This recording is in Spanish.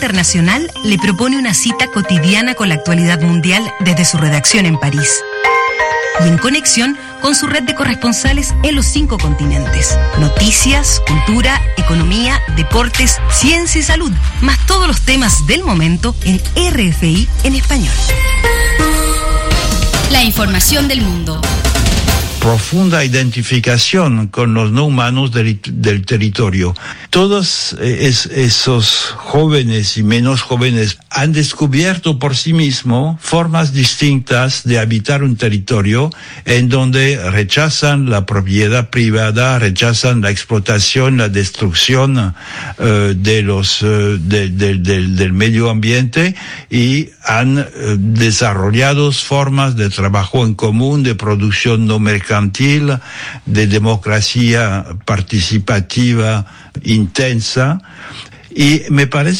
Internacional le propone una cita cotidiana con la actualidad mundial desde su redacción en París. Y en conexión con su red de corresponsales en los 5 continentes. Noticias, cultura, economía, deportes, ciencia y salud, más todos los temas del momento en RFI en español. La información del mundo. Profunda identificación con los no humanos del territorio. Todos esos jóvenes y menos jóvenes han descubierto por sí mismos formas distintas de habitar un territorio en donde rechazan la propiedad privada, rechazan la explotación, la destrucción del medio ambiente, y han desarrollado formas de trabajo en común, de producción no mercantil, de democracia participativa intensa. Y me parece